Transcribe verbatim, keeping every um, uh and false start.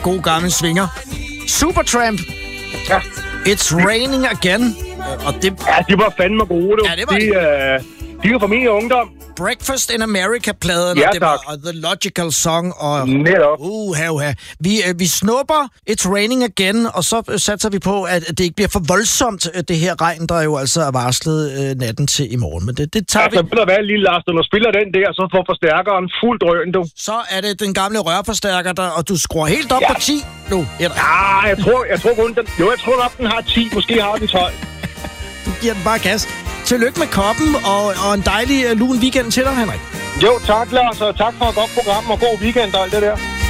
God gammel svinger. Supertramp. Ja. It's raining again. Og det... Ja, de var fandme gode, du. Ja, det var de. Øh, de var fra min ungdom. Breakfast in America-pladen, ja, og det var og The Logical Song, og... Netop. Uh, her, her. Vi, øh, vi snupper It's Raining Again, og så satser vi på, at det ikke bliver for voldsomt, det her regn, der jo altså er varslet øh, natten til i morgen. Men det, det tager altså, vi... Altså, ved du hvad, lille Lars, når du spiller den der, så får forstærkeren fuld drøn, du. Så er det den gamle rørforstærker, der, og du skruer helt op ja. på ti nu. Eller? Ja, jeg tror, jeg tror kun, den... Jo, jeg tror nok, den har ti. Måske har den tolv. Du giver den bare gas. Tillykke med koppen, og, og en dejlig uh, lun weekend til dig, Henrik. Jo, tak, Lars, og tak for et godt program, og god weekend og alt det der.